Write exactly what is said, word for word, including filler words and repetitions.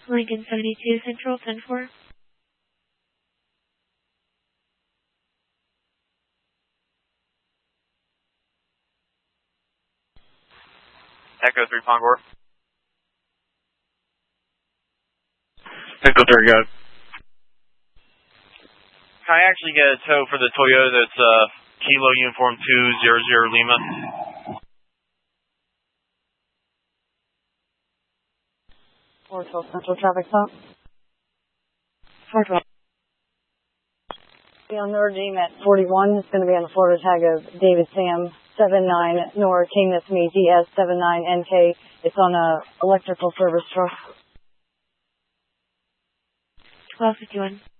Lincoln seventy-two Central, ten four. Echo three Pongor. Echo three, got it. Can I actually get a tow for the Toyota that's uh, Kilo Uniform two zero zero Lima? four twelve Central traffic stop. four twelve. Be on Nordine at forty-one. It's going to be on the Florida tag of David Sam seven nine Nor King. That's me, D S seven nine N K. It's on a electrical service truck. twelve fifty-one.